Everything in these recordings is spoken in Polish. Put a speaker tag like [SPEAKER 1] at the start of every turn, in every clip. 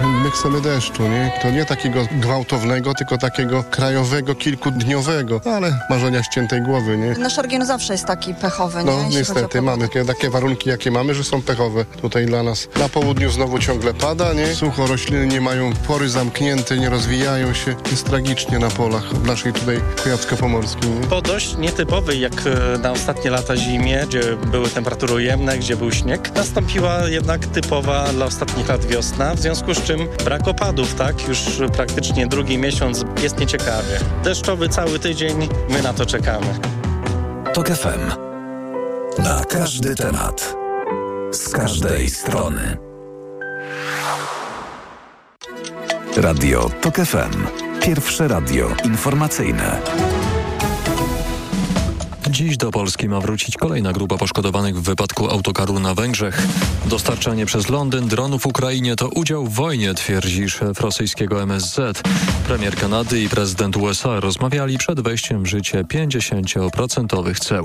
[SPEAKER 1] My chcemy deszczu, nie? To nie takiego gwałtownego, tylko takiego krajowego, kilkudniowego, ale marzenia ściętej głowy, nie?
[SPEAKER 2] Nasz region zawsze jest taki pechowy, nie?
[SPEAKER 1] No
[SPEAKER 2] Jeśli chodzi o
[SPEAKER 1] niestety,
[SPEAKER 2] pogodę.
[SPEAKER 1] mamy takie warunki, jakie mamy, że są pechowe tutaj dla nas. Na południu znowu ciągle pada, nie? Sucho, rośliny nie mają pory zamknięte, nie rozwijają się. Jest tragicznie na polach w naszej tutaj Kujawsko-Pomorskiej, nie?
[SPEAKER 3] Po dość nietypowej jak na ostatnie lata zimie, gdzie były temperatury ujemne, gdzie był śnieg, nastąpiła jednak typowa dla ostatnich lat wiosna, w związku z czym brak opadów, tak? Już praktycznie drugi miesiąc jest nieciekawie. Deszczowy cały tydzień, my na to czekamy.
[SPEAKER 4] TOK FM. Na każdy temat. Z każdej strony. Radio TOK FM. Pierwsze radio informacyjne.
[SPEAKER 5] Dziś do Polski ma wrócić kolejna grupa poszkodowanych w wypadku autokaru na Węgrzech. Dostarczanie przez Londyn dronów Ukrainie to udział w wojnie, twierdzi szef rosyjskiego MSZ. Premier Kanady i prezydent USA rozmawiali przed wejściem w życie 50% ceł.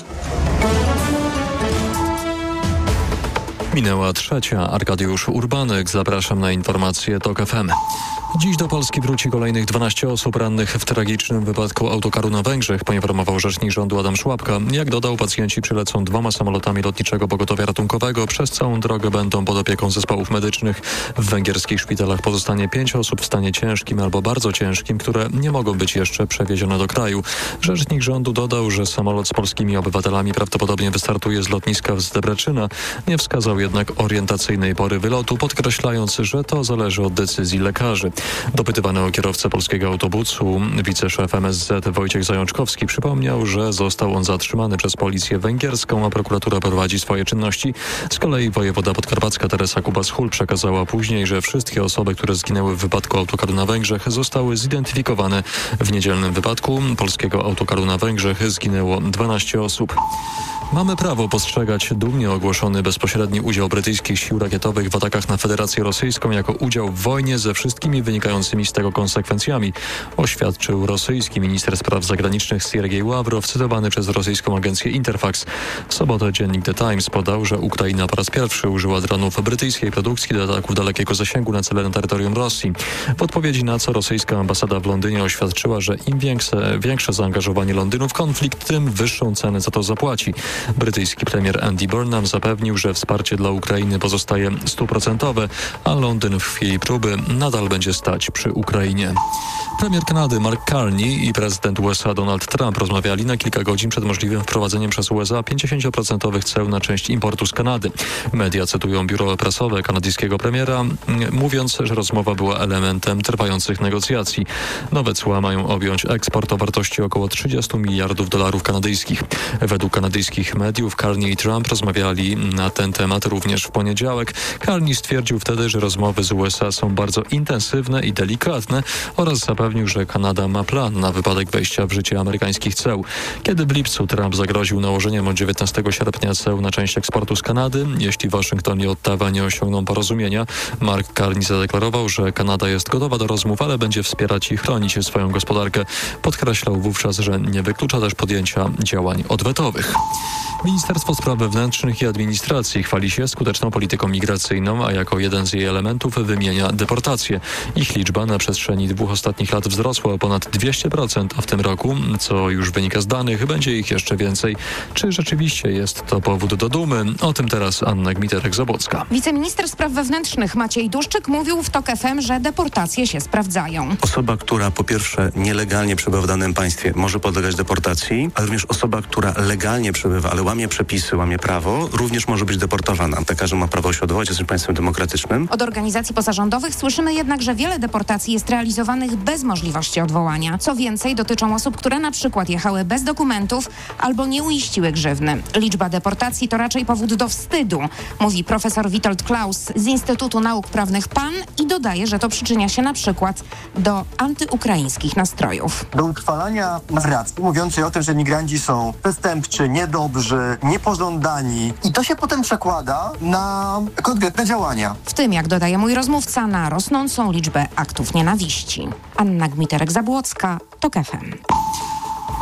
[SPEAKER 5] Minęła 3. Arkadiusz Urbanek. Zapraszam na informacje TOK FM. Dziś do Polski wróci kolejnych 12 osób rannych w tragicznym wypadku autokaru na Węgrzech, poinformował rzecznik rządu Adam Szłapka. Jak dodał, pacjenci przylecą 2 samolotami lotniczego pogotowia ratunkowego. Przez całą drogę będą pod opieką zespołów medycznych. W węgierskich szpitalach pozostanie 5 osób w stanie ciężkim albo bardzo ciężkim, które nie mogą być jeszcze przewiezione do kraju. Rzecznik rządu dodał, że samolot z polskimi obywatelami prawdopodobnie wystartuje z lotniska z Debreczyna. Nie wskazał jednak orientacyjnej pory wylotu, podkreślając, że to zależy od decyzji lekarzy. Dopytywany o kierowcę polskiego autobusu, wiceszef MSZ Wojciech Zajączkowski przypomniał, że został on zatrzymany przez policję węgierską, a prokuratura prowadzi swoje czynności. Z kolei wojewoda podkarpacka Teresa Kubas-Hul przekazała później, że wszystkie osoby, które zginęły w wypadku autokaru na Węgrzech, zostały zidentyfikowane. W niedzielnym wypadku polskiego autokaru na Węgrzech zginęło 12 osób. Mamy prawo postrzegać dumnie ogłoszony bezpośredni udział brytyjskich sił rakietowych w atakach na Federację Rosyjską jako udział w wojnie ze wszystkimi wynikającymi z tego konsekwencjami, oświadczył rosyjski minister spraw zagranicznych Siergiej Ławrow, cytowany przez rosyjską agencję Interfax. W sobotę dziennik The Times podał, że Ukraina po raz pierwszy użyła dronów brytyjskiej produkcji do ataków dalekiego zasięgu na cele na terytorium Rosji. W odpowiedzi na co rosyjska ambasada w Londynie oświadczyła, że im większe zaangażowanie Londynu w konflikt, tym wyższą cenę za to zapłaci. Brytyjski premier Andy Burnham zapewnił, że wsparcie dla Ukrainy pozostaje 100%, a Londyn w chwili próby nadal będzie stać przy Ukrainie. Premier Kanady Mark Carney i prezydent USA Donald Trump rozmawiali na kilka godzin przed możliwym wprowadzeniem przez USA 50% ceł na część importu z Kanady. Media cytują biuro prasowe kanadyjskiego premiera, mówiąc, że rozmowa była elementem trwających negocjacji. Nowe cła mają objąć eksport o wartości około $30 miliardów kanadyjskich. Według kanadyjskich mediów Carney i Trump rozmawiali na ten temat również w poniedziałek. Carney stwierdził wtedy, że rozmowy z USA są bardzo intensywne i delikatne oraz zapewnił, że Kanada ma plan na wypadek wejścia w życie amerykańskich ceł. Kiedy w lipcu Trump zagroził nałożeniem od 19 sierpnia ceł na część eksportu z Kanady, jeśli Waszyngton i Ottawa nie osiągną porozumienia, Mark Carney zadeklarował, że Kanada jest gotowa do rozmów, ale będzie wspierać i chronić swoją gospodarkę. Podkreślał wówczas, że nie wyklucza też podjęcia działań odwetowych. Ministerstwo Spraw Wewnętrznych i Administracji chwali się skuteczną polityką migracyjną, a jako jeden z jej elementów wymienia deportacje. Ich liczba na przestrzeni 2 ostatnich lat wzrosła o ponad 200%, a w tym roku, co już wynika z danych, będzie ich jeszcze więcej. Czy rzeczywiście jest to powód do dumy? O tym teraz Anna Gmiterek-Zabłocka.
[SPEAKER 6] Wiceminister Spraw Wewnętrznych Maciej Duszczyk mówił w TOK FM, że deportacje się sprawdzają.
[SPEAKER 7] Osoba, która po pierwsze nielegalnie przebywa w danym państwie, może podlegać deportacji, ale również osoba, która legalnie przebywa, ale łamie przepisy, łamie prawo, również może być deportowana. Każdy ma prawo się odwołać, jesteśmy państwem demokratycznym.
[SPEAKER 6] Od organizacji pozarządowych słyszymy jednak, że wiele deportacji jest realizowanych bez możliwości odwołania. Co więcej, dotyczą osób, które na przykład jechały bez dokumentów albo nie uiściły grzywny. Liczba deportacji to raczej powód do wstydu, mówi profesor Witold Klaus z Instytutu Nauk Prawnych PAN i dodaje, że to przyczynia się na przykład do antyukraińskich nastrojów.
[SPEAKER 8] Do utrwalania narracji mówiącej o tym, że migranci są przestępczy, niedobrzy, niepożądani i to się potem przekłada na konkretne działania.
[SPEAKER 6] W tym, jak dodaje mój rozmówca, na rosnącą liczbę aktów nienawiści. Anna Gmiterek-Zabłocka, TOK FM.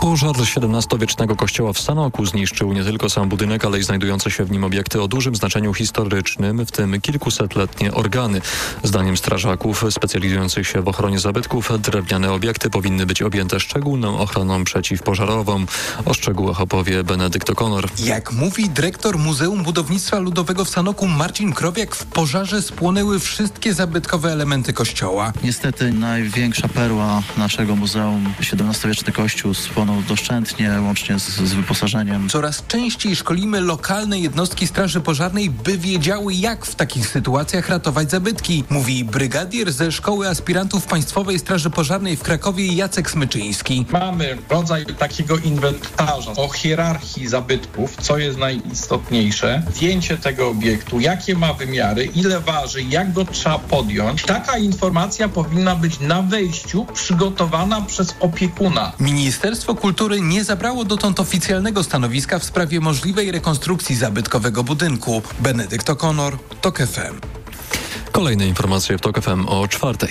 [SPEAKER 5] Pożar XVII-wiecznego kościoła w Sanoku zniszczył nie tylko sam budynek, ale i znajdujące się w nim obiekty o dużym znaczeniu historycznym, w tym kilkusetletnie organy. Zdaniem strażaków specjalizujących się w ochronie zabytków, drewniane obiekty powinny być objęte szczególną ochroną przeciwpożarową. O szczegółach opowie Benedykt O'Connor.
[SPEAKER 9] Jak mówi dyrektor Muzeum Budownictwa Ludowego w Sanoku Marcin Krowiak, w pożarze spłonęły wszystkie zabytkowe elementy kościoła.
[SPEAKER 10] Niestety największa perła naszego muzeum, XVII-wieczny kościół, spłonął doszczętnie, łącznie z wyposażeniem.
[SPEAKER 9] Coraz częściej szkolimy lokalne jednostki straży pożarnej, by wiedziały, jak w takich sytuacjach ratować zabytki, mówi brygadier ze Szkoły Aspirantów Państwowej Straży Pożarnej w Krakowie Jacek Smyczyński.
[SPEAKER 11] Mamy rodzaj takiego inwentarza o hierarchii zabytków, co jest najistotniejsze, zdjęcie tego obiektu, jakie ma wymiary, ile waży, jak go trzeba podjąć. Taka informacja powinna być na wejściu przygotowana przez opiekuna.
[SPEAKER 9] Ministerstwo Kultury nie zabrało dotąd oficjalnego stanowiska w sprawie możliwej rekonstrukcji zabytkowego budynku. Benedykt O'Connor, TOK FM.
[SPEAKER 5] Kolejne informacje w TOK FM o 4:00.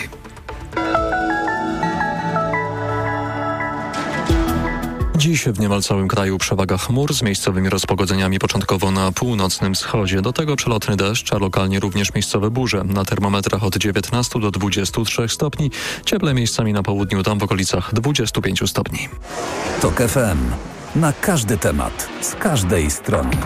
[SPEAKER 5] Dziś w niemal całym kraju przewaga chmur z miejscowymi rozpogodzeniami początkowo na północnym wschodzie. Do tego przelotny deszcz, a lokalnie również miejscowe burze. Na termometrach od 19 do 23 stopni. Cieple miejscami na południu, tam w okolicach 25 stopni.
[SPEAKER 4] TOK FM. Na każdy temat, z każdej strony.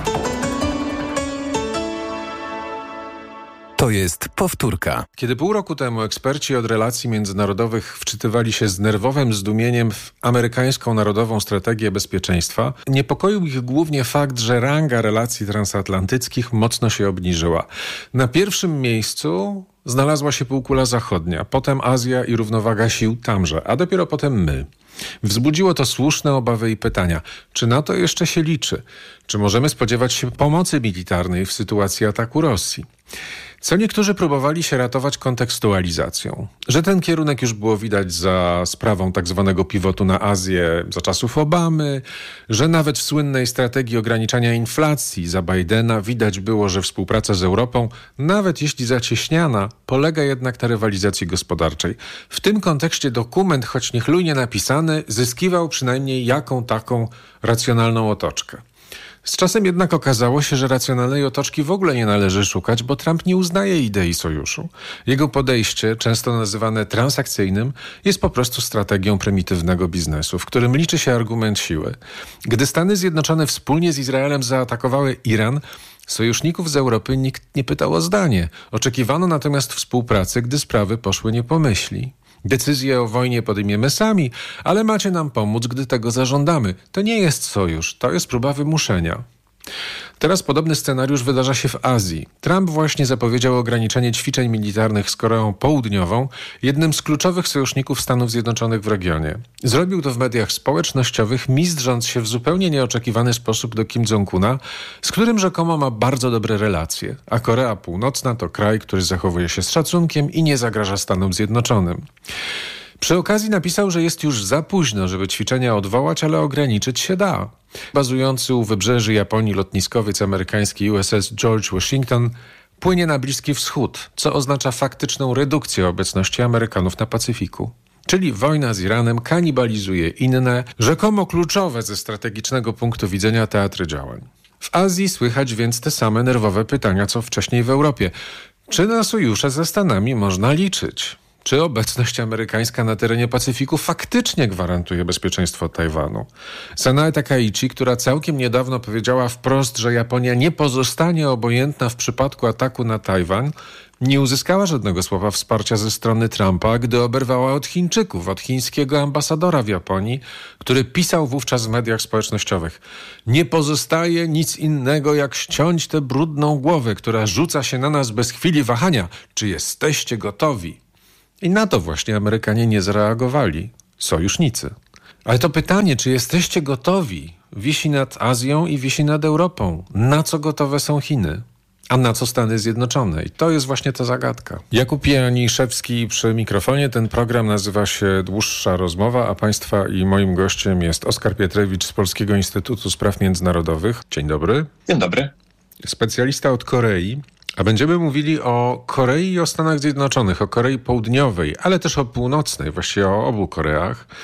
[SPEAKER 4] To jest powtórka.
[SPEAKER 12] Kiedy pół roku temu eksperci od relacji międzynarodowych wczytywali się z nerwowym zdumieniem w amerykańską Narodową Strategię Bezpieczeństwa, niepokoił ich głównie fakt, że ranga relacji transatlantyckich mocno się obniżyła. Na pierwszym miejscu znalazła się półkula zachodnia, potem Azja i równowaga sił tamże, a dopiero potem my. Wzbudziło to słuszne obawy i pytania, czy NATO jeszcze się liczy? Czy możemy spodziewać się pomocy militarnej w sytuacji ataku Rosji? Co niektórzy próbowali się ratować kontekstualizacją, że ten kierunek już było widać za sprawą tak zwanego pivotu na Azję za czasów Obamy, że nawet w słynnej strategii ograniczania inflacji za Bidena widać było, że współpraca z Europą, nawet jeśli zacieśniana, polega jednak na rywalizacji gospodarczej. W tym kontekście dokument, choć niechlujnie napisany, zyskiwał przynajmniej jaką taką racjonalną otoczkę. Z czasem jednak okazało się, że racjonalnej otoczki w ogóle nie należy szukać, bo Trump nie uznaje idei sojuszu. Jego podejście, często nazywane transakcyjnym, jest po prostu strategią prymitywnego biznesu, w którym liczy się argument siły. Gdy Stany Zjednoczone wspólnie z Izraelem zaatakowały Iran, sojuszników z Europy nikt nie pytał o zdanie. Oczekiwano natomiast współpracy, gdy sprawy poszły nie po myśli. Decyzję o wojnie podejmiemy sami, ale macie nam pomóc, gdy tego zażądamy. To nie jest sojusz, to jest próba wymuszenia. Teraz podobny scenariusz wydarza się w Azji. Trump właśnie zapowiedział ograniczenie ćwiczeń militarnych z Koreą Południową, jednym z kluczowych sojuszników Stanów Zjednoczonych w regionie. Zrobił to w mediach społecznościowych, mizdrząc się w zupełnie nieoczekiwany sposób do Kim Jong-una, z którym rzekomo ma bardzo dobre relacje, a Korea Północna to kraj, który zachowuje się z szacunkiem i nie zagraża Stanom Zjednoczonym. Przy okazji napisał, że jest już za późno, żeby ćwiczenia odwołać, ale ograniczyć się da. Bazujący u wybrzeży Japonii lotniskowiec amerykański USS George Washington płynie na Bliski Wschód, co oznacza faktyczną redukcję obecności Amerykanów na Pacyfiku. Czyli wojna z Iranem kanibalizuje inne, rzekomo kluczowe ze strategicznego punktu widzenia teatry działań. W Azji słychać więc te same nerwowe pytania, co wcześniej w Europie. Czy na sojusze ze Stanami można liczyć? Czy obecność amerykańska na terenie Pacyfiku faktycznie gwarantuje bezpieczeństwo Tajwanu? Sanae Takaichi, która całkiem niedawno powiedziała wprost, że Japonia nie pozostanie obojętna w przypadku ataku na Tajwan, nie uzyskała żadnego słowa wsparcia ze strony Trumpa, gdy oberwała od Chińczyków, od chińskiego ambasadora w Japonii, który pisał wówczas w mediach społecznościowych: nie pozostaje nic innego, jak ściąć tę brudną głowę, która rzuca się na nas bez chwili wahania. Czy jesteście gotowi? I na to właśnie Amerykanie nie zareagowali. Sojusznicy. Ale to pytanie, czy jesteście gotowi, wisi nad Azją i wisi nad Europą. Na co gotowe są Chiny? A na co Stany Zjednoczone? I to jest właśnie ta zagadka. Jakub Janiszewski przy mikrofonie. Ten program nazywa się Dłuższa Rozmowa, a Państwa i moim gościem jest Oskar Pietrewicz z Polskiego Instytutu Spraw Międzynarodowych. Dzień dobry.
[SPEAKER 11] Dzień dobry.
[SPEAKER 12] Specjalista od Korei. A będziemy mówili o Korei i o Stanach Zjednoczonych, o Korei Południowej, ale też o Północnej, właściwie o obu Koreach.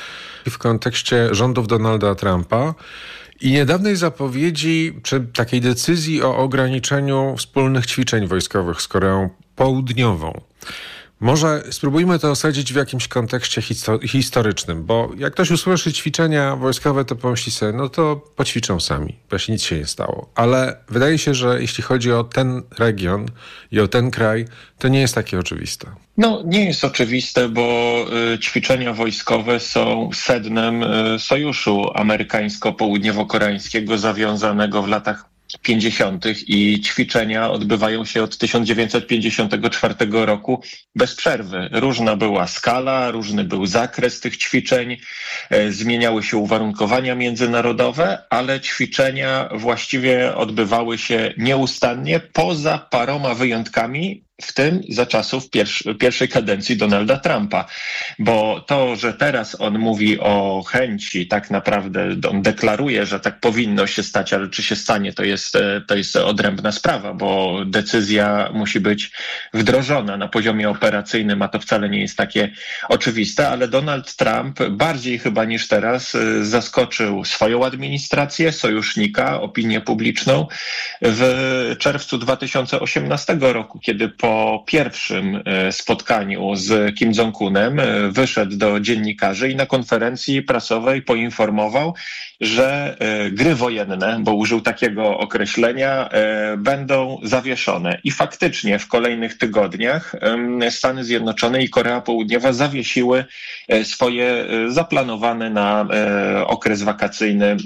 [SPEAKER 12] w kontekście rządów Donalda Trumpa i niedawnej zapowiedzi, czy takiej decyzji o ograniczeniu wspólnych ćwiczeń wojskowych z Koreą Południową. Może spróbujmy to osadzić w jakimś kontekście historycznym, bo jak ktoś usłyszy ćwiczenia wojskowe, to pomyśli sobie, no to poćwiczą sami, właśnie nic się nie stało. Ale wydaje się, że jeśli chodzi o ten region i o ten kraj, to nie jest takie oczywiste.
[SPEAKER 13] No, nie jest oczywiste, bo ćwiczenia wojskowe są sednem sojuszu amerykańsko-południowo-koreańskiego zawiązanego w latach 50. i ćwiczenia odbywają się od 1954 roku bez przerwy. Różna była skala, różny był zakres tych ćwiczeń, zmieniały się uwarunkowania międzynarodowe, ale ćwiczenia właściwie odbywały się nieustannie, poza paroma wyjątkami, w tym za czasów pierwszej kadencji Donalda Trumpa. Bo to, że teraz on mówi o chęci, tak naprawdę on deklaruje, że tak powinno się stać, ale czy się stanie, to jest odrębna sprawa, bo decyzja musi być wdrożona na poziomie operacyjnym, a to wcale nie jest takie oczywiste, ale Donald Trump bardziej chyba niż teraz zaskoczył swoją administrację, sojusznika, opinię publiczną w czerwcu 2018 roku, kiedy po pierwszym spotkaniu z Kim Jong-unem wyszedł do dziennikarzy i na konferencji prasowej poinformował, że gry wojenne, bo użył takiego określenia, będą zawieszone. I faktycznie w kolejnych tygodniach Stany Zjednoczone i Korea Południowa zawiesiły swoje zaplanowane na okres wakacyjny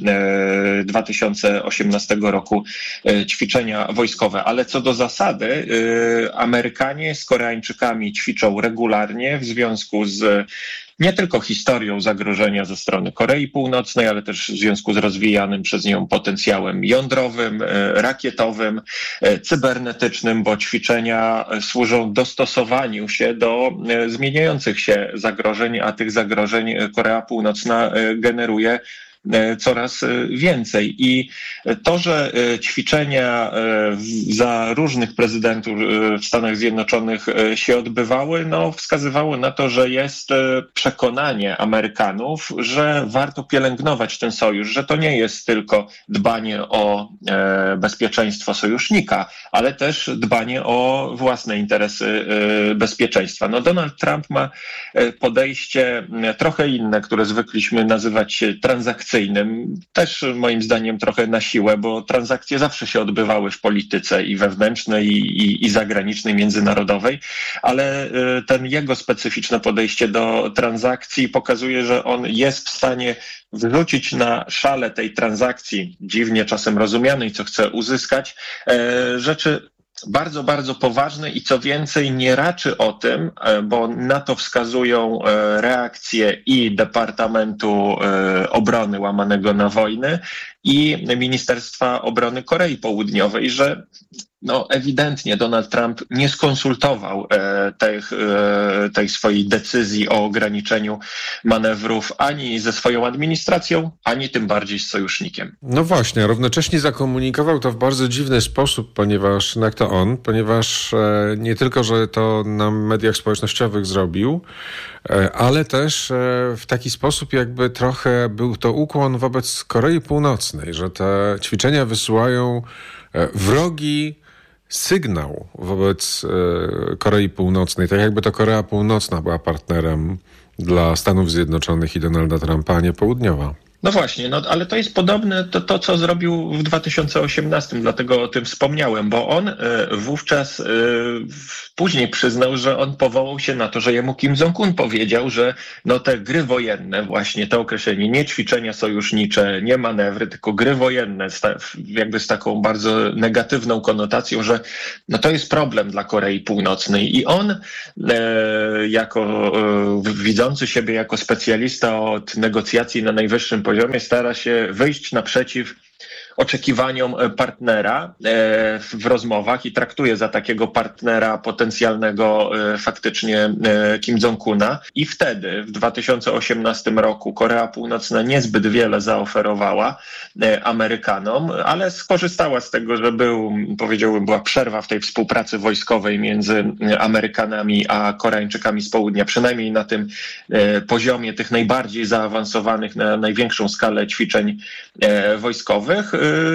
[SPEAKER 13] 2018 roku ćwiczenia wojskowe. Ale co do zasady, Amerykanie z Koreańczykami ćwiczą regularnie w związku z nie tylko historią zagrożenia ze strony Korei Północnej, ale też w związku z rozwijanym przez nią potencjałem jądrowym, rakietowym, cybernetycznym, bo ćwiczenia służą dostosowaniu się do zmieniających się zagrożeń, a tych zagrożeń Korea Północna generuje coraz więcej. I to, że ćwiczenia za różnych prezydentów w Stanach Zjednoczonych się odbywały, no wskazywało na to, że jest przekonanie Amerykanów, że warto pielęgnować ten sojusz, że to nie jest tylko dbanie o bezpieczeństwo sojusznika, ale też dbanie o własne interesy bezpieczeństwa. No Donald Trump ma podejście trochę inne, które zwykliśmy nazywać transakcyjnym, też moim zdaniem trochę na siłę, bo transakcje zawsze się odbywały w polityce i wewnętrznej, i zagranicznej, międzynarodowej, ale ten jego specyficzne podejście do transakcji pokazuje, że on jest w stanie wrzucić na szale tej transakcji, dziwnie czasem rozumianej, co chce uzyskać, rzeczy bardzo, bardzo poważne i co więcej nie raczy o tym, bo na to wskazują reakcje i Departamentu Obrony łamanego na wojny i Ministerstwa Obrony Korei Południowej, że no ewidentnie Donald Trump nie skonsultował tej swojej decyzji o ograniczeniu manewrów ani ze swoją administracją, ani tym bardziej z sojusznikiem.
[SPEAKER 12] No właśnie, równocześnie zakomunikował to w bardzo dziwny sposób, ponieważ nie tylko, że to na mediach społecznościowych zrobił, ale też w taki sposób, jakby trochę był to ukłon wobec Korei Północnej, że te ćwiczenia wysyłają wrogi sygnał wobec Korei Północnej, tak jakby to Korea Północna była partnerem dla Stanów Zjednoczonych i Donalda Trumpa, a nie południowa.
[SPEAKER 13] No właśnie, no ale to jest podobne to, co zrobił w 2018, dlatego o tym wspomniałem, bo on wówczas później przyznał, że on powołał się na to, że jemu Kim Jong-un powiedział, że no te gry wojenne, właśnie to określenie, nie ćwiczenia sojusznicze, nie manewry, tylko gry wojenne, jakby z taką bardzo negatywną konotacją, że no to jest problem dla Korei Północnej i on jako widzący siebie jako specjalista od negocjacji na najwyższym poziomie stara się wyjść naprzeciw oczekiwaniom partnera w rozmowach i traktuje za takiego partnera potencjalnego faktycznie Kim Jong-una. I wtedy w 2018 roku Korea Północna niezbyt wiele zaoferowała Amerykanom, ale skorzystała z tego, że była przerwa w tej współpracy wojskowej między Amerykanami a Koreańczykami z południa, przynajmniej na tym poziomie tych najbardziej zaawansowanych na największą skalę ćwiczeń wojskowych,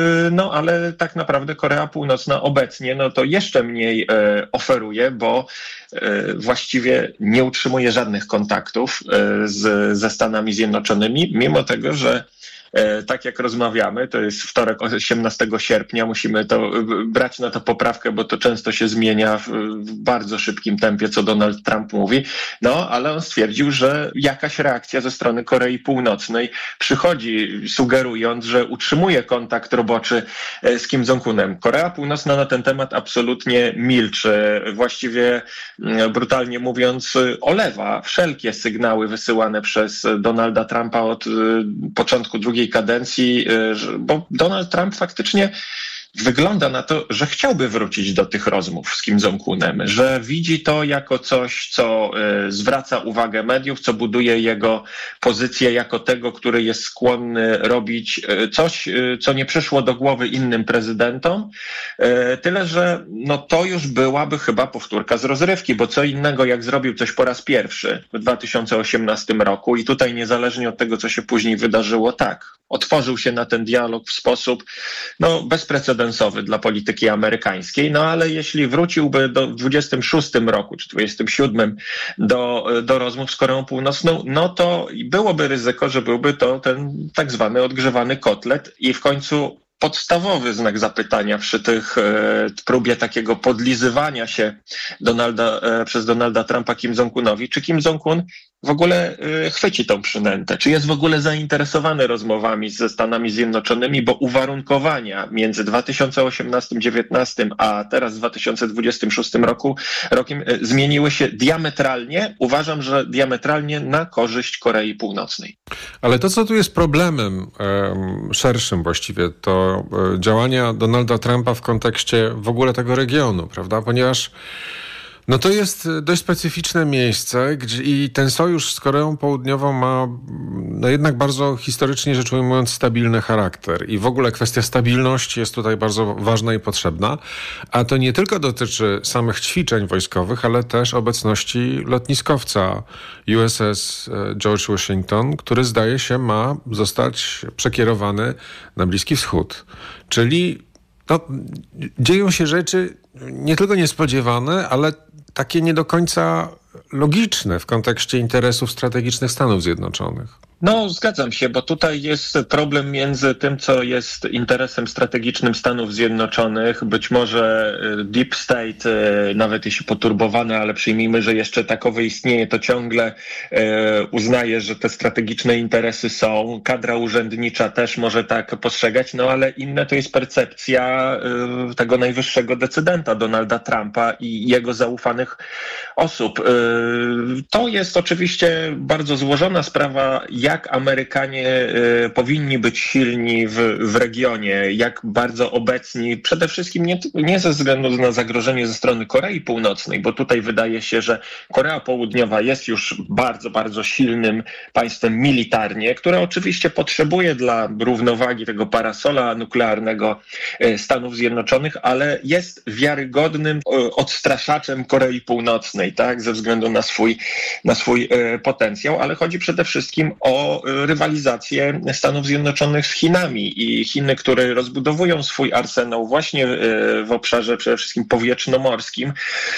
[SPEAKER 13] ale tak naprawdę Korea Północna obecnie to jeszcze mniej oferuje, bo właściwie nie utrzymuje żadnych kontaktów ze Stanami Zjednoczonymi, mimo tego, że tak jak rozmawiamy, to jest wtorek 18 sierpnia, musimy to brać na to poprawkę, bo to często się zmienia w bardzo szybkim tempie, co Donald Trump mówi, ale on stwierdził, że jakaś reakcja ze strony Korei Północnej przychodzi, sugerując, że utrzymuje kontakt roboczy z Kim Jong-unem. Korea Północna na ten temat absolutnie milczy, właściwie brutalnie mówiąc olewa wszelkie sygnały wysyłane przez Donalda Trumpa od początku drugiej kadencji, bo Donald Trump faktycznie wygląda na to, że chciałby wrócić do tych rozmów z Kim Jong-unem, że widzi to jako coś, co zwraca uwagę mediów, co buduje jego pozycję jako tego, który jest skłonny robić coś, co nie przyszło do głowy innym prezydentom. Tyle, że to już byłaby chyba powtórka z rozrywki, bo co innego jak zrobił coś po raz pierwszy w 2018 roku i tutaj niezależnie od tego, co się później wydarzyło, otworzył się na ten dialog w sposób bezprecedensowy dla polityki amerykańskiej, ale jeśli wróciłby do 26 roku czy 27 do rozmów z Koreą Północną, to byłoby ryzyko, że byłby to ten tak zwany odgrzewany kotlet i w końcu podstawowy znak zapytania przy tych próbie takiego podlizywania się przez Donalda Trumpa Kim Jong-unowi, czy Kim Jong-un w ogóle chwyci tą przynętę, czy jest w ogóle zainteresowany rozmowami ze Stanami Zjednoczonymi, bo uwarunkowania między 2018-19 a teraz 2026 rokiem zmieniły się diametralnie, uważam, że diametralnie na korzyść Korei Północnej.
[SPEAKER 12] Ale to, co tu jest problemem szerszym właściwie, to działania Donalda Trumpa w kontekście w ogóle tego regionu, prawda? Ponieważ to jest dość specyficzne miejsce, i ten sojusz z Koreą Południową ma jednak bardzo historycznie rzecz ujmując stabilny charakter i w ogóle kwestia stabilności jest tutaj bardzo ważna i potrzebna, a to nie tylko dotyczy samych ćwiczeń wojskowych, ale też obecności lotniskowca USS George Washington, który zdaje się ma zostać przekierowany na Bliski Wschód. Czyli dzieją się rzeczy nie tylko niespodziewane, ale takie nie do końca logiczne w kontekście interesów strategicznych Stanów Zjednoczonych.
[SPEAKER 13] Zgadzam się, bo tutaj jest problem między tym, co jest interesem strategicznym Stanów Zjednoczonych. Być może Deep State, nawet jeśli poturbowany, ale przyjmijmy, że jeszcze takowy istnieje, to ciągle uznaje, że te strategiczne interesy są. Kadra urzędnicza też może tak postrzegać, ale inne to jest percepcja tego najwyższego decydenta Donalda Trumpa i jego zaufanych osób. To jest oczywiście bardzo złożona sprawa, jak Amerykanie powinni być silni w regionie, jak bardzo obecni, przede wszystkim nie ze względu na zagrożenie ze strony Korei Północnej, bo tutaj wydaje się, że Korea Południowa jest już bardzo, bardzo silnym państwem militarnie, które oczywiście potrzebuje dla równowagi tego parasola nuklearnego Stanów Zjednoczonych, ale jest wiarygodnym odstraszaczem Korei Północnej, ze względu na swój potencjał, ale chodzi przede wszystkim o rywalizację Stanów Zjednoczonych z Chinami i Chiny, które rozbudowują swój arsenał właśnie w obszarze przede wszystkim powietrznomorskim,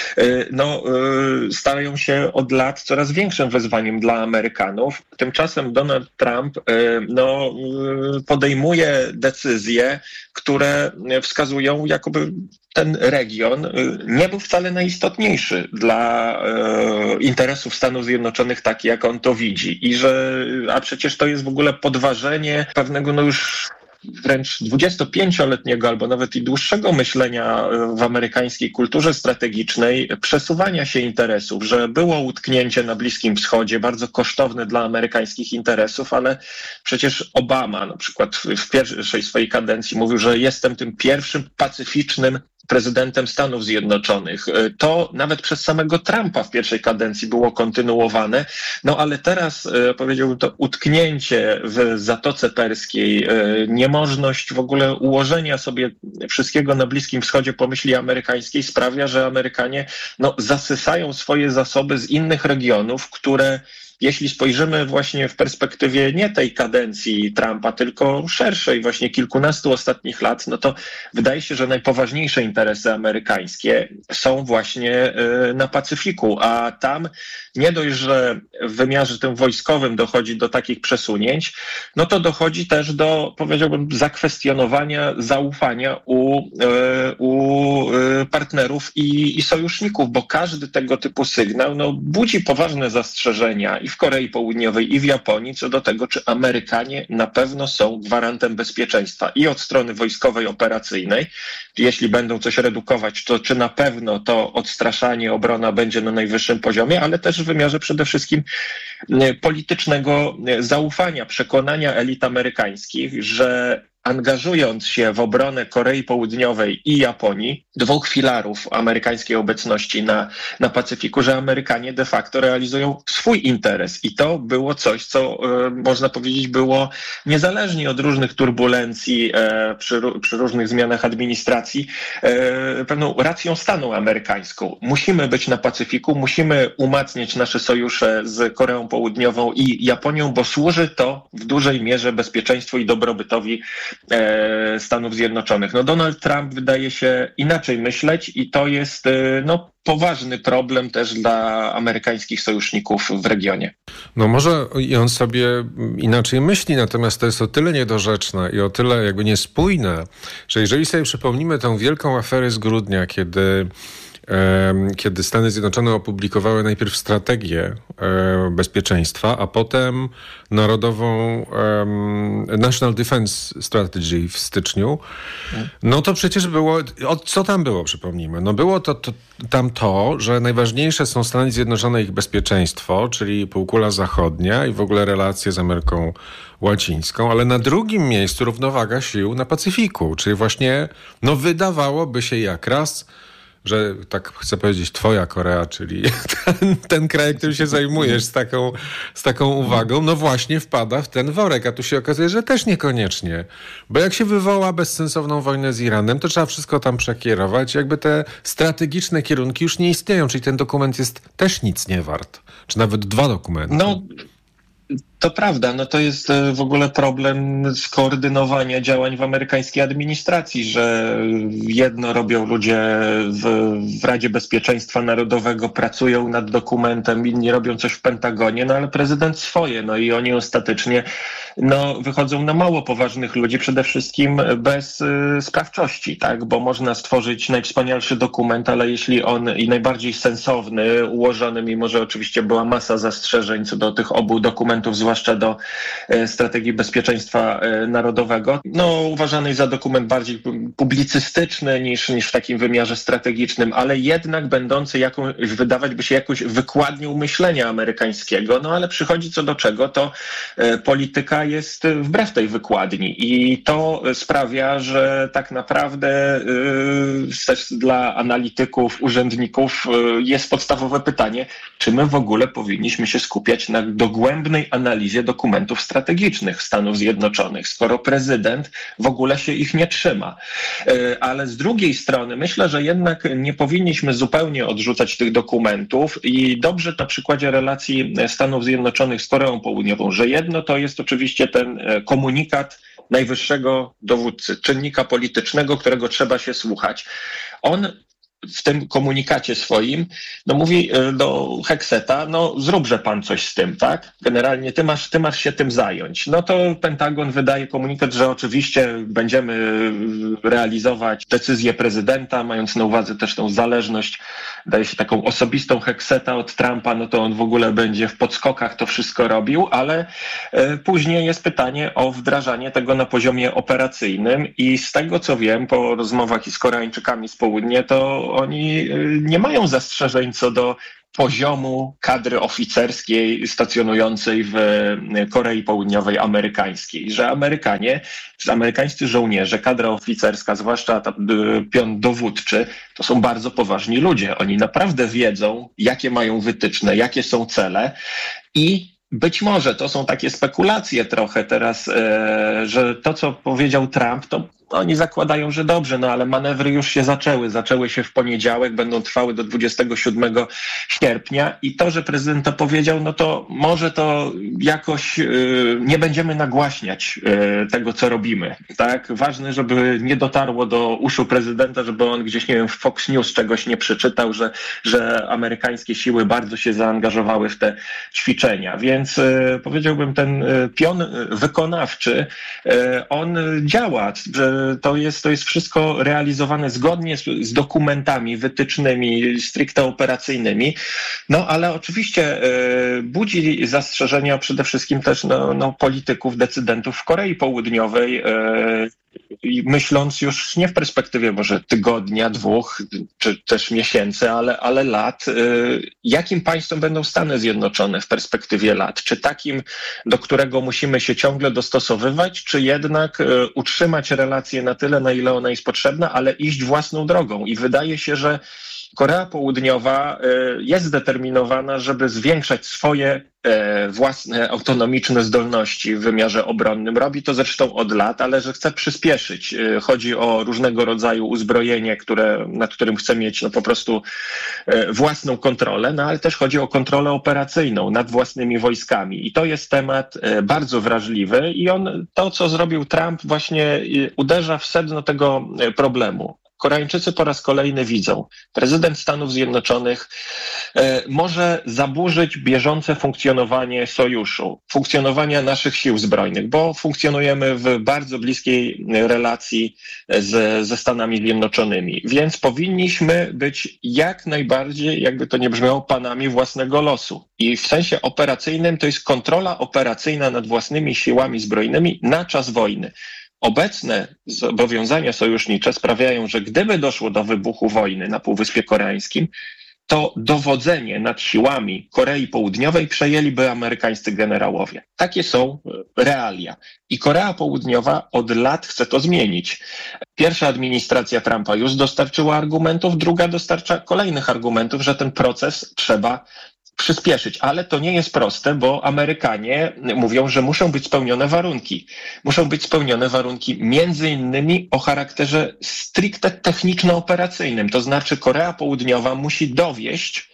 [SPEAKER 13] stają się od lat coraz większym wyzwaniem dla Amerykanów. Tymczasem Donald Trump podejmuje decyzje, które wskazują, jakoby ten region nie był wcale najistotniejszy dla interesów Stanów Zjednoczonych, tak jak on to widzi. A przecież to jest w ogóle podważenie pewnego już wręcz 25-letniego albo nawet i dłuższego myślenia w amerykańskiej kulturze strategicznej, przesuwania się interesów, że było utknięcie na Bliskim Wschodzie, bardzo kosztowne dla amerykańskich interesów, ale przecież Obama na przykład w pierwszej swojej kadencji mówił, że jestem tym pierwszym pacyficznym prezydentem Stanów Zjednoczonych. To nawet przez samego Trumpa w pierwszej kadencji było kontynuowane, no ale teraz powiedziałbym to utknięcie w Zatoce Perskiej, niemożność w ogóle ułożenia sobie wszystkiego na Bliskim Wschodzie po myśli amerykańskiej sprawia, że Amerykanie zasysają swoje zasoby z innych regionów, które jeśli spojrzymy właśnie w perspektywie nie tej kadencji Trumpa, tylko szerszej, właśnie kilkunastu ostatnich lat, no to wydaje się, że najpoważniejsze interesy amerykańskie są właśnie na Pacyfiku, a tam nie dość, że w wymiarze tym wojskowym dochodzi do takich przesunięć, no to dochodzi też do, powiedziałbym, zakwestionowania zaufania u partnerów i sojuszników, bo każdy tego typu sygnał budzi poważne zastrzeżenia i w Korei Południowej, i w Japonii co do tego, czy Amerykanie na pewno są gwarantem bezpieczeństwa i od strony wojskowej, operacyjnej. Jeśli będą coś redukować, to czy na pewno to odstraszanie, obrona będzie na najwyższym poziomie, ale też w wymiarze przede wszystkim politycznego zaufania, przekonania elit amerykańskich, że angażując się w obronę Korei Południowej i Japonii, dwóch filarów amerykańskiej obecności na Pacyfiku, że Amerykanie de facto realizują swój interes. I to było coś, co można powiedzieć było niezależnie od różnych turbulencji przy różnych zmianach administracji, pewną racją stanu amerykańską. Musimy być na Pacyfiku, musimy umacniać nasze sojusze z Koreą Południową i Japonią, bo służy to w dużej mierze bezpieczeństwu i dobrobytowi Stanów Zjednoczonych. Donald Trump wydaje się inaczej myśleć i to jest poważny problem też dla amerykańskich sojuszników w regionie.
[SPEAKER 12] Może i on sobie inaczej myśli, natomiast to jest o tyle niedorzeczne i o tyle jakby niespójne, że jeżeli sobie przypomnimy tę wielką aferę z grudnia, kiedy Stany Zjednoczone opublikowały najpierw strategię bezpieczeństwa, a potem narodową National Defense Strategy w styczniu, to przecież było, co tam było, przypomnijmy? Było tam to, że najważniejsze są Stany Zjednoczone i ich bezpieczeństwo, czyli półkula zachodnia i w ogóle relacje z Ameryką Łacińską, ale na drugim miejscu równowaga sił na Pacyfiku, czyli właśnie wydawałoby się jak raz, że tak chcę powiedzieć twoja Korea, czyli ten kraj, którym się zajmujesz z taką uwagą, właśnie wpada w ten worek, a tu się okazuje, że też niekoniecznie. Bo jak się wywoła bezsensowną wojnę z Iranem, to trzeba wszystko tam przekierować. Jakby te strategiczne kierunki już nie istnieją, czyli ten dokument jest też nic nie wart. Czy nawet dwa dokumenty.
[SPEAKER 13] To prawda, to jest w ogóle problem skoordynowania działań w amerykańskiej administracji, że jedno robią ludzie w Radzie Bezpieczeństwa Narodowego, pracują nad dokumentem, inni robią coś w Pentagonie, ale prezydent swoje, i oni ostatecznie wychodzą na mało poważnych ludzi, przede wszystkim bez sprawczości, tak, bo można stworzyć najwspanialszy dokument, ale jeśli on i najbardziej sensowny, ułożony, mimo że oczywiście była masa zastrzeżeń co do tych obu dokumentów, zwłaszcza do strategii bezpieczeństwa narodowego, uważany za dokument bardziej publicystyczny niż w takim wymiarze strategicznym, ale jednak będący wydawać by się jakąś wykładnią myślenia amerykańskiego, ale przychodzi co do czego, to polityka jest wbrew tej wykładni i to sprawia, że tak naprawdę też dla analityków, urzędników jest podstawowe pytanie, czy my w ogóle powinniśmy się skupiać na dogłębnej analizie dokumentów strategicznych Stanów Zjednoczonych, skoro prezydent w ogóle się ich nie trzyma. Ale z drugiej strony myślę, że jednak nie powinniśmy zupełnie odrzucać tych dokumentów i dobrze na przykładzie relacji Stanów Zjednoczonych z Koreą Południową, że jedno to jest oczywiście ten komunikat najwyższego dowódcy, czynnika politycznego, którego trzeba się słuchać. On w tym komunikacie swoim, no mówi do Hegseta, no zróbże pan coś z tym, tak? Generalnie ty masz się tym zająć. No to Pentagon wydaje komunikat, że oczywiście będziemy realizować decyzję prezydenta, mając na uwadze też tą zależność, daje się taką osobistą Hegseta od Trumpa, no to on w ogóle będzie w podskokach to wszystko robił, ale później jest pytanie o wdrażanie tego na poziomie operacyjnym i z tego co wiem po rozmowach i z Koreańczykami z południa, to oni nie mają zastrzeżeń co do poziomu kadry oficerskiej stacjonującej w Korei Południowej amerykańskiej, że amerykańscy żołnierze, kadra oficerska, zwłaszcza pion dowódczy, to są bardzo poważni ludzie. Oni naprawdę wiedzą, jakie mają wytyczne, jakie są cele i być może to są takie spekulacje trochę teraz, że to, co powiedział Trump, to oni zakładają, że dobrze, no ale manewry już się zaczęły się w poniedziałek, będą trwały do 27 sierpnia i to, że prezydent to powiedział, no to może to jakoś nie będziemy nagłaśniać tego, co robimy, tak? Ważne, żeby nie dotarło do uszu prezydenta, żeby on gdzieś, nie wiem, w Fox News czegoś nie przeczytał, że amerykańskie siły bardzo się zaangażowały w te ćwiczenia, więc powiedziałbym, ten pion wykonawczy, on działa, że to jest wszystko realizowane zgodnie z dokumentami, wytycznymi, stricte operacyjnymi. No ale oczywiście budzi zastrzeżenia przede wszystkim też polityków, decydentów w Korei Południowej, myśląc już nie w perspektywie może tygodnia, 2 czy też miesięcy, ale lat, jakim państwem będą Stany Zjednoczone w perspektywie lat? Czy takim, do którego musimy się ciągle dostosowywać, czy jednak utrzymać relacje na tyle, na ile ona jest potrzebna, ale iść własną drogą? I wydaje się, że Korea Południowa jest zdeterminowana, żeby zwiększać swoje własne autonomiczne zdolności w wymiarze obronnym. Robi to zresztą od lat, ale że chce przyspieszyć. Chodzi o różnego rodzaju uzbrojenie, nad którym chce mieć po prostu własną kontrolę, no ale też chodzi o kontrolę operacyjną nad własnymi wojskami. I to jest temat bardzo wrażliwy i to, co zrobił Trump, właśnie uderza w sedno tego problemu. Koreańczycy po raz kolejny widzą, prezydent Stanów Zjednoczonych może zaburzyć bieżące funkcjonowanie sojuszu, funkcjonowania naszych sił zbrojnych, bo funkcjonujemy w bardzo bliskiej relacji ze Stanami Zjednoczonymi, więc powinniśmy być jak najbardziej, jakby to nie brzmiało, panami własnego losu. I w sensie operacyjnym to jest kontrola operacyjna nad własnymi siłami zbrojnymi na czas wojny. Obecne zobowiązania sojusznicze sprawiają, że gdyby doszło do wybuchu wojny na Półwyspie Koreańskim, to dowodzenie nad siłami Korei Południowej przejęliby amerykańscy generałowie. Takie są realia. I Korea Południowa od lat chce to zmienić. Pierwsza administracja Trumpa już dostarczyła argumentów, druga dostarcza kolejnych argumentów, że ten proces trzeba przyspieszyć, ale to nie jest proste, bo Amerykanie mówią, że muszą być spełnione warunki. Muszą być spełnione warunki między innymi o charakterze stricte techniczno-operacyjnym. To znaczy Korea Południowa musi dowieść,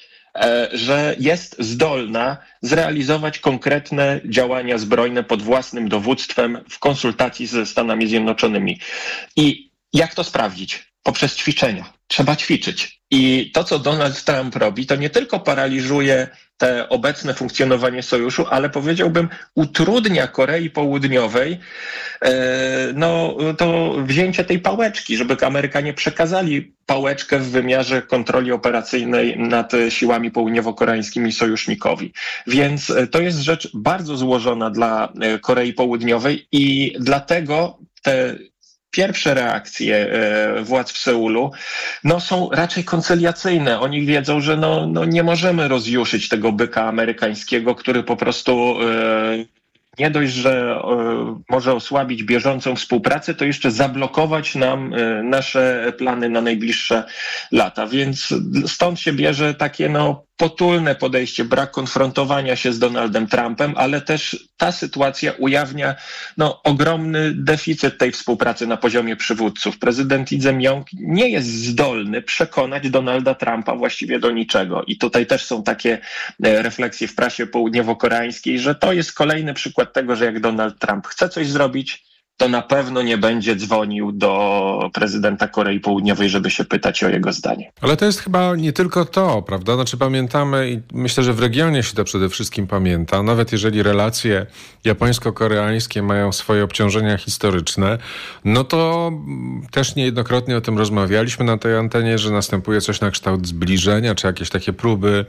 [SPEAKER 13] że jest zdolna zrealizować konkretne działania zbrojne pod własnym dowództwem w konsultacji ze Stanami Zjednoczonymi. I jak to sprawdzić? Poprzez ćwiczenia. Trzeba ćwiczyć. I to, co Donald Trump robi, to nie tylko paraliżuje te obecne funkcjonowanie sojuszu, ale powiedziałbym utrudnia Korei Południowej to wzięcie tej pałeczki, żeby Amerykanie przekazali pałeczkę w wymiarze kontroli operacyjnej nad siłami południowo-koreańskimi sojusznikowi. Więc to jest rzecz bardzo złożona dla Korei Południowej i dlatego te pierwsze reakcje władz w Seulu są raczej koncyliacyjne. Oni wiedzą, że nie możemy rozjuszyć tego byka amerykańskiego, który po prostu nie dość, że może osłabić bieżącą współpracę, to jeszcze zablokować nam nasze plany na najbliższe lata. Więc stąd się bierze takie potulne podejście, brak konfrontowania się z Donaldem Trumpem, ale też ta sytuacja ujawnia ogromny deficyt tej współpracy na poziomie przywódców. Prezydent Lee Jae-myung nie jest zdolny przekonać Donalda Trumpa właściwie do niczego. I tutaj też są takie refleksje w prasie południowo-koreańskiej, że to jest kolejny przykład tego, że jak Donald Trump chce coś zrobić, to na pewno nie będzie dzwonił do prezydenta Korei Południowej, żeby się pytać o jego zdanie.
[SPEAKER 12] Ale to jest chyba nie tylko to, prawda? Znaczy pamiętamy i myślę, że w regionie się to przede wszystkim pamięta, nawet jeżeli relacje japońsko-koreańskie mają swoje obciążenia historyczne, no to też niejednokrotnie o tym rozmawialiśmy na tej antenie, że następuje coś na kształt zbliżenia, czy jakieś takie próby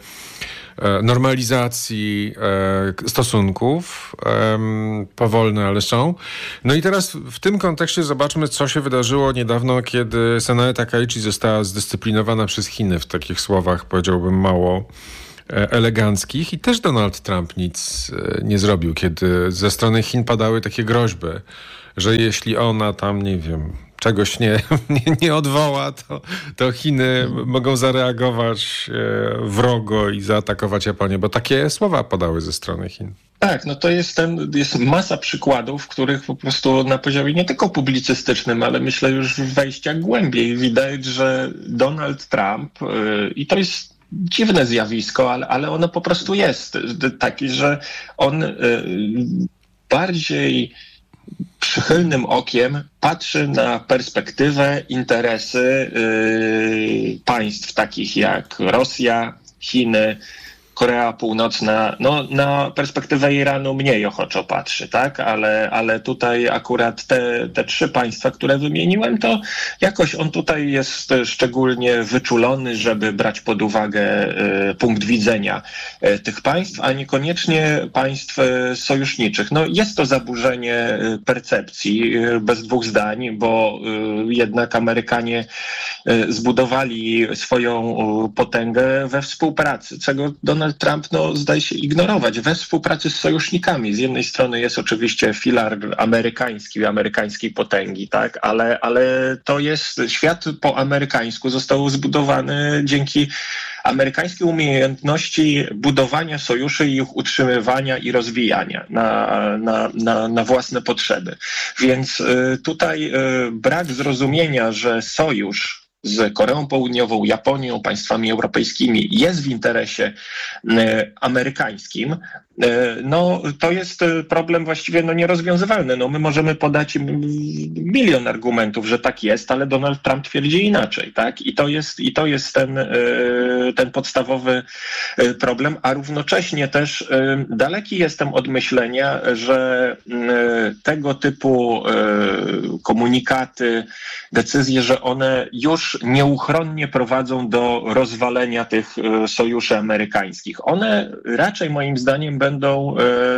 [SPEAKER 12] normalizacji stosunków, powolne, ale są. No i teraz w tym kontekście zobaczmy, co się wydarzyło niedawno, kiedy Sanae Takaichi została zdyscyplinowana przez Chiny w takich słowach, powiedziałbym, mało eleganckich i też Donald Trump nic nie zrobił, kiedy ze strony Chin padały takie groźby, że jeśli ona tam, nie wiem, czegoś nie odwoła, to Chiny mogą zareagować wrogo i zaatakować Japonię, bo takie słowa padały ze strony Chin.
[SPEAKER 13] Tak, no to jest masa przykładów, w których po prostu na poziomie nie tylko publicystycznym, ale myślę już wejścia głębiej widać, że Donald Trump, i to jest dziwne zjawisko, ale ono po prostu jest takie, że on bardziej przychylnym okiem patrzy na perspektywę, interesy państw takich jak Rosja, Chiny, Korea Północna, no na perspektywę Iranu mniej ochoczo patrzy, tak? Ale tutaj akurat te trzy państwa, które wymieniłem, to jakoś on tutaj jest szczególnie wyczulony, żeby brać pod uwagę punkt widzenia tych państw, a niekoniecznie państw sojuszniczych. No jest to zaburzenie percepcji, bez dwóch zdań, bo jednak Amerykanie zbudowali swoją potęgę we współpracy, czego Donald Trump zdaje się ignorować, we współpracy z sojusznikami. Z jednej strony jest oczywiście filar amerykańskiej potęgi, tak, ale to jest świat po amerykańsku, został zbudowany dzięki amerykańskiej umiejętności budowania sojuszy i ich utrzymywania i rozwijania na własne potrzeby. Więc tutaj brak zrozumienia, że sojusz z Koreą Południową, Japonią, państwami europejskimi jest w interesie amerykańskim, no to jest problem właściwie nierozwiązywalny. No my możemy podać milion argumentów, że tak jest, ale Donald Trump twierdzi inaczej, tak? I to jest ten podstawowy problem, a równocześnie też daleki jestem od myślenia, że tego typu komunikaty, decyzje, że one już nieuchronnie prowadzą do rozwalenia tych sojuszy amerykańskich. One raczej moim zdaniem będą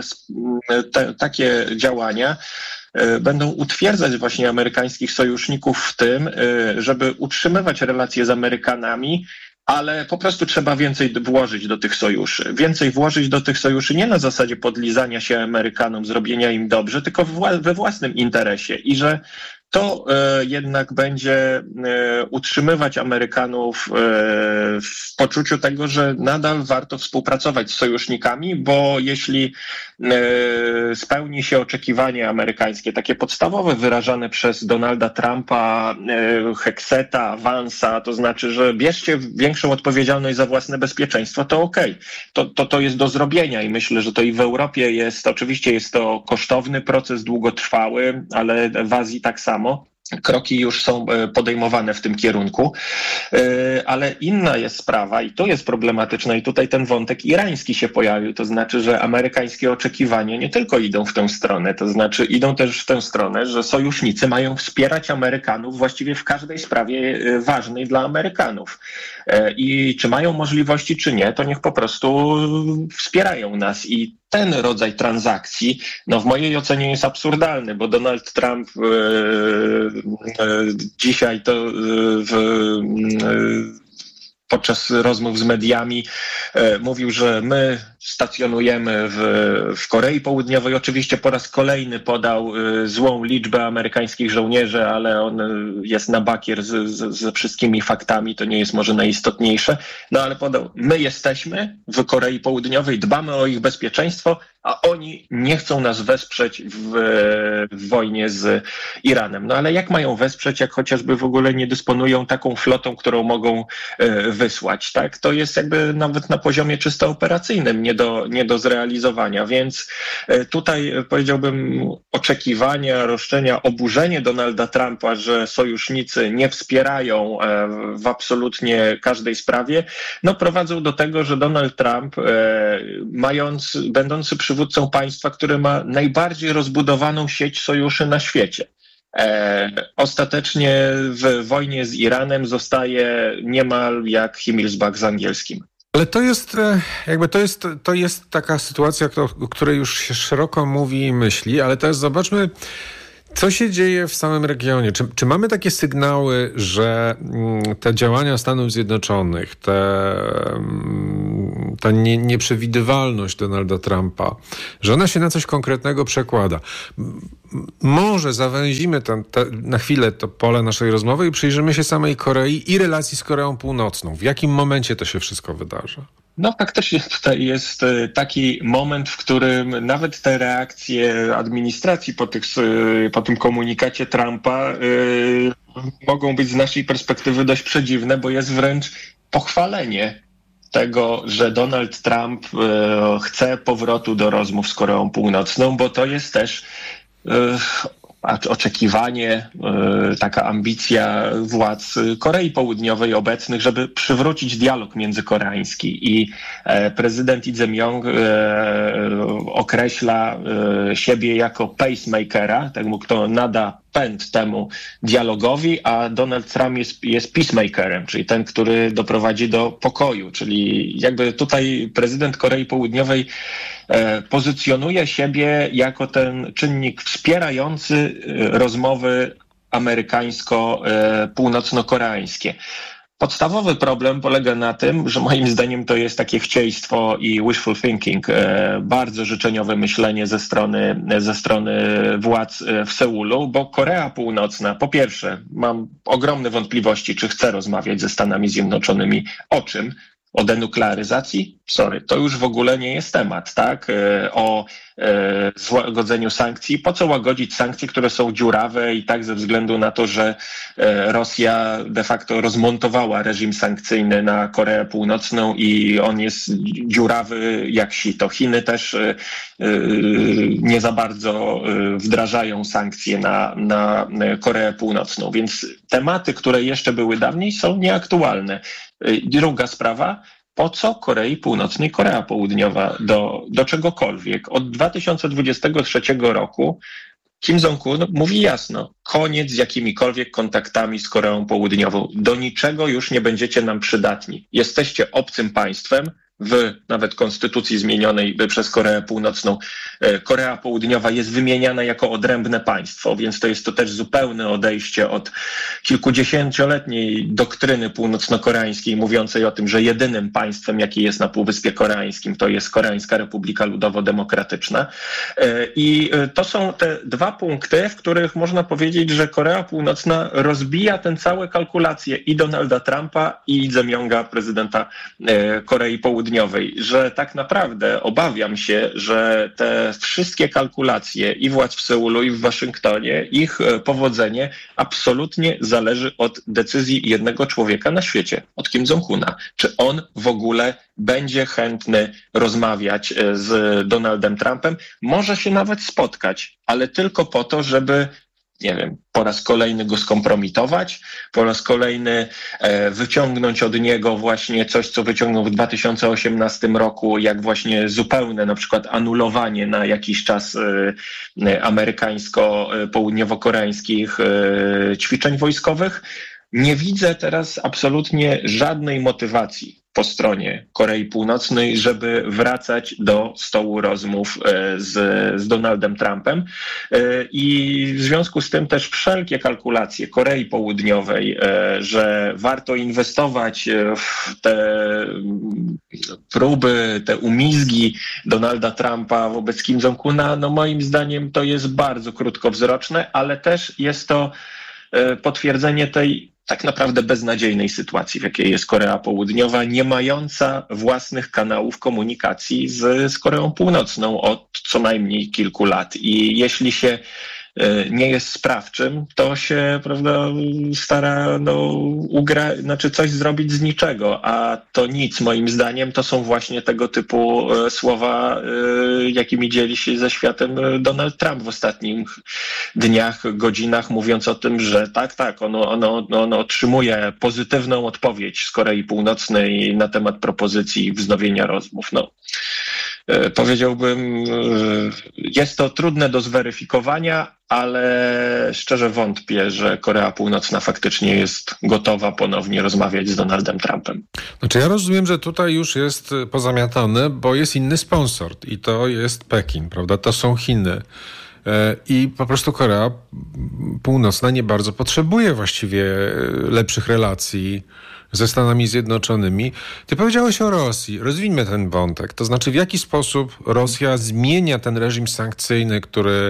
[SPEAKER 13] takie działania będą utwierdzać właśnie amerykańskich sojuszników w tym, żeby utrzymywać relacje z Amerykanami, ale po prostu trzeba więcej włożyć do tych sojuszy. Więcej włożyć do tych sojuszy nie na zasadzie podlizania się Amerykanom, zrobienia im dobrze, tylko we własnym interesie i że to jednak będzie utrzymywać Amerykanów w poczuciu tego, że nadal warto współpracować z sojusznikami, bo jeśli spełni się oczekiwania amerykańskie, takie podstawowe wyrażane przez Donalda Trumpa, Hexeta, Vance'a, to znaczy, że bierzcie większą odpowiedzialność za własne bezpieczeństwo, to okej. To jest do zrobienia i myślę, że to i w Europie jest, oczywiście jest to kosztowny proces, długotrwały, ale w Azji tak samo. Kroki już są podejmowane w tym kierunku, ale inna jest sprawa i to jest problematyczne i tutaj ten wątek irański się pojawił, to znaczy, że amerykańskie oczekiwania nie tylko idą w tę stronę, to znaczy idą też w tę stronę, że sojusznicy mają wspierać Amerykanów właściwie w każdej sprawie ważnej dla Amerykanów. I czy mają możliwości, czy nie, to niech po prostu wspierają nas i ten rodzaj transakcji, no w mojej ocenie jest absurdalny, bo Donald Trump dzisiaj to podczas rozmów z mediami mówił, że my stacjonujemy w Korei Południowej. Oczywiście po raz kolejny podał złą liczbę amerykańskich żołnierzy, ale on jest na bakier ze wszystkimi faktami, to nie jest może najistotniejsze. No ale podał, my jesteśmy w Korei Południowej, dbamy o ich bezpieczeństwo, a oni nie chcą nas wesprzeć w wojnie z Iranem. No ale jak mają wesprzeć, jak chociażby w ogóle nie dysponują taką flotą, którą mogą wysłać, tak? To jest jakby nawet na poziomie czysto operacyjnym nie nie do zrealizowania. Więc tutaj powiedziałbym oczekiwania, roszczenia, oburzenie Donalda Trumpa, że sojusznicy nie wspierają w absolutnie każdej sprawie, prowadzą do tego, że Donald Trump, będący przywódcą państwa, które ma najbardziej rozbudowaną sieć sojuszy na świecie, ostatecznie w wojnie z Iranem zostaje niemal jak Himmelsbach z angielskim.
[SPEAKER 12] Ale to jest taka sytuacja, o której już się szeroko mówi i myśli, ale teraz zobaczmy, co się dzieje w samym regionie. Czy mamy takie sygnały, że te działania Stanów Zjednoczonych, ta nieprzewidywalność Donalda Trumpa, że ona się na coś konkretnego przekłada? Może zawęzimy na chwilę to pole naszej rozmowy i przyjrzymy się samej Korei i relacji z Koreą Północną. W jakim momencie to się wszystko wydarza?
[SPEAKER 13] Faktycznie tutaj jest taki moment, w którym nawet te reakcje administracji po tym komunikacie Trumpa mogą być z naszej perspektywy dość przedziwne, bo jest wręcz pochwalenie tego, że Donald Trump chce powrotu do rozmów z Koreą Północną, bo to jest też oczekiwanie, taka ambicja władz Korei Południowej obecnych, żeby przywrócić dialog międzykoreański i prezydent Lee Jae-myung określa siebie jako pacemakera, temu kto nada pęd temu dialogowi, a Donald Trump jest peacemakerem, czyli ten, który doprowadzi do pokoju, czyli jakby tutaj prezydent Korei Południowej pozycjonuje siebie jako ten czynnik wspierający rozmowy amerykańsko-północno-koreańskie. Podstawowy problem polega na tym, że moim zdaniem to jest takie chcieństwo i wishful thinking, bardzo życzeniowe myślenie ze strony władz w Seulu, bo Korea Północna, po pierwsze, mam ogromne wątpliwości, czy chce rozmawiać ze Stanami Zjednoczonymi o czym? O denuklearyzacji? To już w ogóle nie jest temat, tak? O złagodzeniu sankcji. Po co łagodzić sankcje, które są dziurawe i tak ze względu na to, że Rosja de facto rozmontowała reżim sankcyjny na Koreę Północną i on jest dziurawy jak sito. Chiny też nie za bardzo wdrażają sankcje na Koreę Północną, więc tematy, które jeszcze były dawniej, są nieaktualne. Druga sprawa, po co Korei Północnej Korea Południowa do czegokolwiek? Od 2023 roku Kim Jong-un mówi jasno, koniec z jakimikolwiek kontaktami z Koreą Południową. Do niczego już nie będziecie nam przydatni. Jesteście obcym państwem. W nawet konstytucji zmienionej przez Koreę Północną Korea Południowa jest wymieniana jako odrębne państwo, więc to jest to też zupełne odejście od kilkudziesięcioletniej doktryny północno-koreańskiej mówiącej o tym, że jedynym państwem, jakie jest na Półwyspie Koreańskim, to jest Koreańska Republika Ludowo-Demokratyczna. I to są te dwa punkty, w których można powiedzieć, że Korea Północna rozbija te całe kalkulacje i Donalda Trumpa i Lee Jae-myunga, prezydenta Korei Południowej, że tak naprawdę obawiam się, że te wszystkie kalkulacje i władz w Seulu i w Waszyngtonie, ich powodzenie absolutnie zależy od decyzji jednego człowieka na świecie, od Kim Jong-una. Czy on w ogóle będzie chętny rozmawiać z Donaldem Trumpem? Może się nawet spotkać, ale tylko po to, żeby po raz kolejny go skompromitować, po raz kolejny wyciągnąć od niego właśnie coś, co wyciągnął w 2018 roku, jak właśnie zupełne na przykład anulowanie na jakiś czas amerykańsko-południowo-koreańskich ćwiczeń wojskowych. Nie widzę teraz absolutnie żadnej motywacji po stronie Korei Północnej, żeby wracać do stołu rozmów z Donaldem Trumpem. I w związku z tym też wszelkie kalkulacje Korei Południowej, że warto inwestować w te próby, te umizgi Donalda Trumpa wobec Kim Jong-una, no moim zdaniem to jest bardzo krótkowzroczne, ale też jest to potwierdzenie tej tak naprawdę beznadziejnej sytuacji, w jakiej jest Korea Południowa, nie mająca własnych kanałów komunikacji z Koreą Północną od co najmniej kilku lat. I jeśli się nie jest sprawczym, to się, prawda, stara coś zrobić z niczego, a to nic, moim zdaniem, to są właśnie tego typu słowa, jakimi dzieli się ze światem Donald Trump w ostatnich dniach, godzinach, mówiąc o tym, że tak, on otrzymuje pozytywną odpowiedź z Korei Północnej na temat propozycji wznowienia rozmów. Powiedziałbym, jest to trudne do zweryfikowania, ale szczerze wątpię, że Korea Północna faktycznie jest gotowa ponownie rozmawiać z Donaldem Trumpem.
[SPEAKER 12] Znaczy ja rozumiem, że tutaj już jest pozamiatane, bo jest inny sponsor i to jest Pekin, prawda? To są Chiny. I po prostu Korea Północna nie bardzo potrzebuje właściwie lepszych relacji ze Stanami Zjednoczonymi. Ty powiedziałeś o Rosji. Rozwijmy ten wątek. To znaczy, w jaki sposób Rosja zmienia ten reżim sankcyjny, który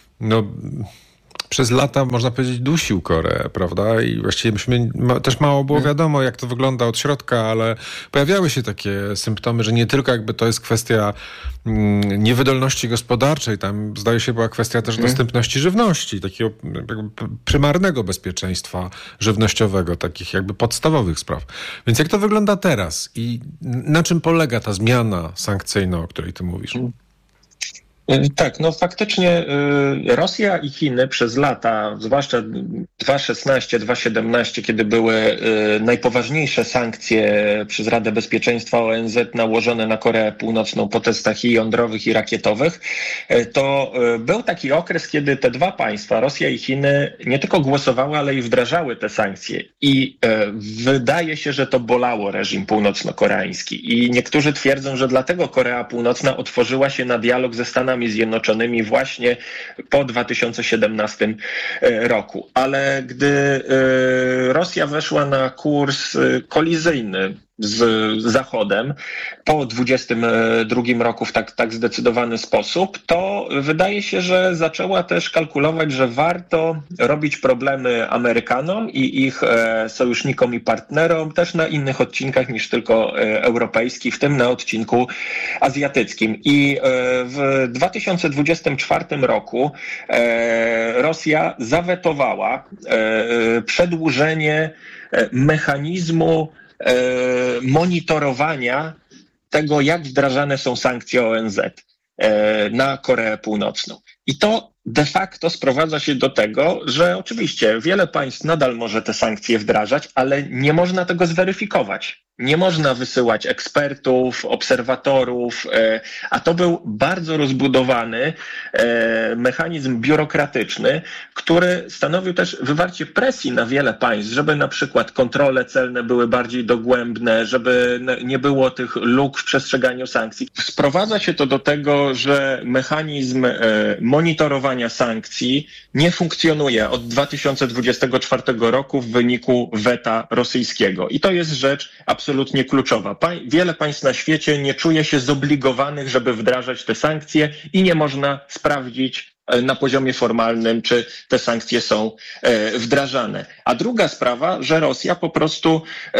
[SPEAKER 12] przez lata, można powiedzieć, dusił Koreę, prawda? I właściwie też mało było wiadomo, jak to wygląda od środka, ale pojawiały się takie symptomy, że nie tylko jakby to jest kwestia niewydolności gospodarczej, tam zdaje się była kwestia też dostępności żywności, takiego jakby prymarnego bezpieczeństwa żywnościowego, takich jakby podstawowych spraw. Więc jak to wygląda teraz i na czym polega ta zmiana sankcyjna, o której ty mówisz?
[SPEAKER 13] Tak, faktycznie Rosja i Chiny przez lata, zwłaszcza 2016, 2017, kiedy były najpoważniejsze sankcje przez Radę Bezpieczeństwa ONZ nałożone na Koreę Północną po testach i jądrowych, i rakietowych, to był taki okres, kiedy te dwa państwa, Rosja i Chiny, nie tylko głosowały, ale i wdrażały te sankcje. I wydaje się, że to bolało reżim północno-koreański. I niektórzy twierdzą, że dlatego Korea Północna otworzyła się na dialog ze Stanami Zjednoczonymi właśnie po 2017 roku. Ale gdy Rosja weszła na kurs kolizyjny z Zachodem po 2022 roku w tak zdecydowany sposób, to wydaje się, że zaczęła też kalkulować, że warto robić problemy Amerykanom i ich sojusznikom i partnerom też na innych odcinkach niż tylko europejski, w tym na odcinku azjatyckim. I w 2024 roku Rosja zawetowała przedłużenie mechanizmu monitorowania tego, jak wdrażane są sankcje ONZ na Koreę Północną. I to de facto sprowadza się do tego, że oczywiście wiele państw nadal może te sankcje wdrażać, ale nie można tego zweryfikować. Nie można wysyłać ekspertów, obserwatorów, a to był bardzo rozbudowany mechanizm biurokratyczny, który stanowił też wywarcie presji na wiele państw, żeby na przykład kontrole celne były bardziej dogłębne, żeby nie było tych luk w przestrzeganiu sankcji. Sprowadza się to do tego, że mechanizm monitorowania sankcji nie funkcjonuje od 2024 roku w wyniku weta rosyjskiego. I to jest rzecz absolutnie kluczowa. Wiele państw na świecie nie czuje się zobligowanych, żeby wdrażać te sankcje i nie można sprawdzić na poziomie formalnym, czy te sankcje są wdrażane. A druga sprawa, że Rosja po prostu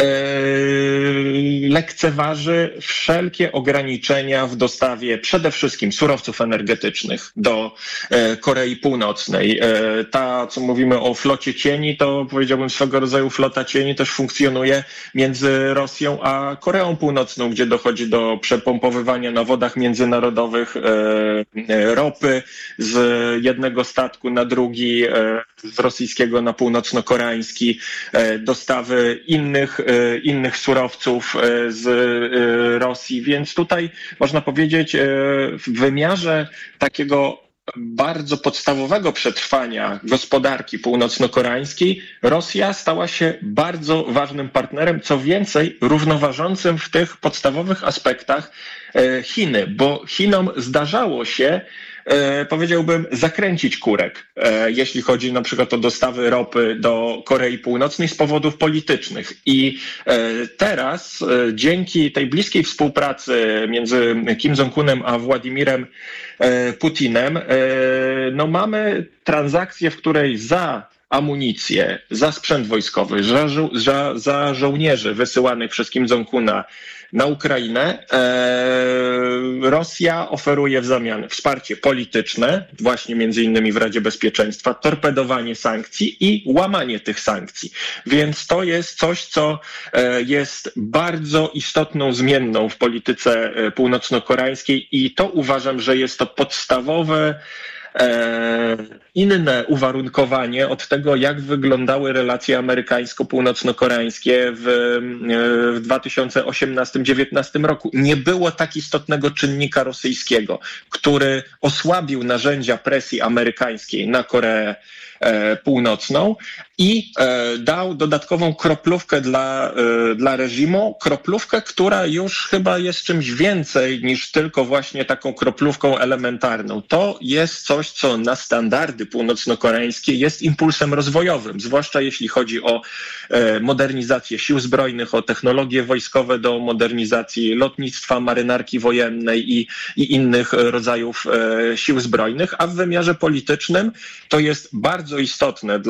[SPEAKER 13] lekceważy wszelkie ograniczenia w dostawie przede wszystkim surowców energetycznych do Korei Północnej. Co mówimy o flocie cieni, to powiedziałbym swego rodzaju flota cieni też funkcjonuje między Rosją a Koreą Północną, gdzie dochodzi do przepompowywania na wodach międzynarodowych ropy z jednego statku na drugi, z rosyjskiego na północno-koreański, dostawy innych surowców z Rosji. Więc tutaj można powiedzieć w wymiarze takiego bardzo podstawowego przetrwania gospodarki północno-koreańskiej Rosja stała się bardzo ważnym partnerem, co więcej równoważącym w tych podstawowych aspektach Chiny, bo Chinom zdarzało się, powiedziałbym, zakręcić kurek, jeśli chodzi na przykład o dostawy ropy do Korei Północnej z powodów politycznych. I teraz dzięki tej bliskiej współpracy między Kim Jong-unem a Władimirem Putinem mamy transakcję, w której za amunicję, za sprzęt wojskowy, za żołnierzy wysyłanych przez Kim Jong-una na Ukrainę, Rosja oferuje w zamian wsparcie polityczne, właśnie między innymi w Radzie Bezpieczeństwa, torpedowanie sankcji i łamanie tych sankcji. Więc to jest coś, co jest bardzo istotną zmienną w polityce północno-koreańskiej i to uważam, że jest to podstawowe inne uwarunkowanie od tego, jak wyglądały relacje amerykańsko-północno-koreańskie w 2018-2019 roku. Nie było tak istotnego czynnika rosyjskiego, który osłabił narzędzia presji amerykańskiej na Koreę Północną i dał dodatkową kroplówkę dla reżimu, kroplówkę, która już chyba jest czymś więcej niż tylko właśnie taką kroplówką elementarną. To jest coś, co na standardy północno-koreańskie jest impulsem rozwojowym, zwłaszcza jeśli chodzi o modernizację sił zbrojnych, o technologie wojskowe do modernizacji lotnictwa, marynarki wojennej i innych rodzajów sił zbrojnych, a w wymiarze politycznym to jest bardzo istotne